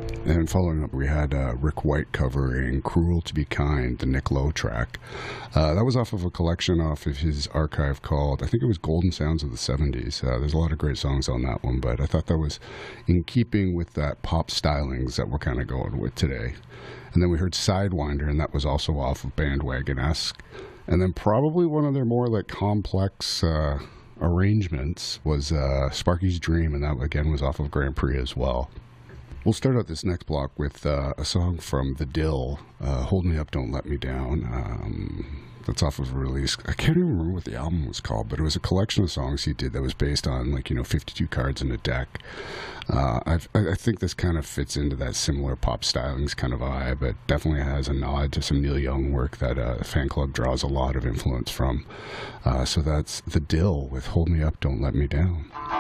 And following up, we had Rick White covering Cruel to Be Kind, the Nick Lowe track. That was off of a collection off of his archive called, I think it was Golden Sounds of the 70s. There's a lot of great songs on that one, but I thought that was in keeping with that pop stylings that we're kind of going with today. And then we heard Sidewinder, and that was also off of Bandwagon-esque. And then probably one of their more like complex arrangements was Sparky's Dream, and that again was off of Grand Prix as well. We'll start out this next block with a song from The Dill, Hold Me Up, Don't Let Me Down. That's off of a release. I can't even remember what the album was called, but it was a collection of songs he did that was based on, 52 cards in a deck. I think this kind of fits into that similar pop stylings kind of vibe, but definitely has a nod to some Neil Young work that Fan Club draws a lot of influence from. So that's The Dill with Hold Me Up, Don't Let Me Down.